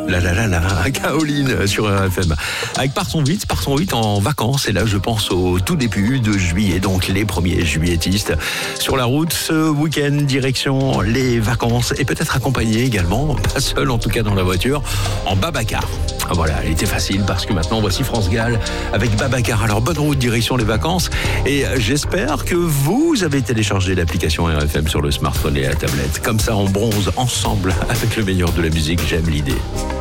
Caroline sur RFM. Avec Partons vite en vacances. Et là, je pense au tout début de juillet, donc les premiers juilletistes sur la route ce week-end, direction les vacances. Et peut-être accompagné également, pas seul en tout cas dans la voiture, en Babacar. Voilà, elle était facile parce que maintenant, voici France Gall avec Babacar. Alors, bonne route, direction les vacances. Et j'espère que vous avez téléchargé l'application RFM sur le smartphone et la tablette. Comme ça, on bronze ensemble avec le meilleur de la musique. J'aime l'idée.